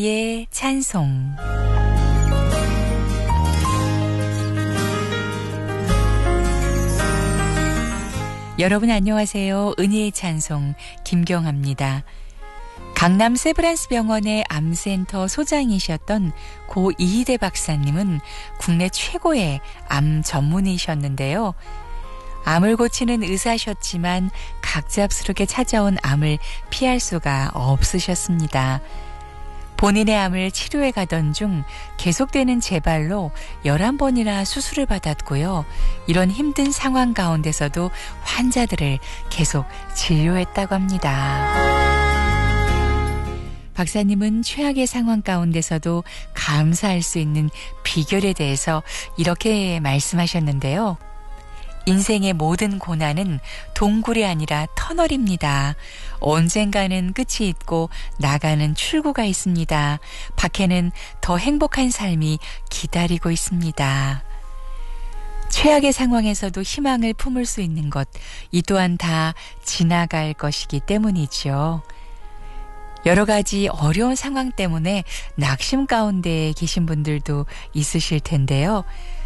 예, 찬송. 여러분 안녕하세요. 은혜의 찬송 김경합니다. 강남 세브란스 병원의 암센터 소장이셨던 고 이희대 박사님은 국내 최고의 암 전문의셨는데요. 암을 고치는 의사셨지만 갑작스럽게 찾아온 암을 피할 수가 없으셨습니다. 본인의 암을 치료해 가던 중 계속되는 재발로 11번이나 수술을 받았고요. 이런 힘든 상황 가운데서도 환자들을 계속 진료했다고 합니다. 박사님은 최악의 상황 가운데서도 감사할 수 있는 비결에 대해서 이렇게 말씀하셨는데요. 인생의 모든 고난은 동굴이 아니라 터널입니다. 언젠가는 끝이 있고 나가는 출구가 있습니다. 밖에는 더 행복한 삶이 기다리고 있습니다. 최악의 상황에서도 희망을 품을 수 있는 것, 이 또한 다 지나갈 것이기 때문이죠. 여러 가지 어려운 상황 때문에 낙심 가운데 계신 분들도 있으실 텐데요.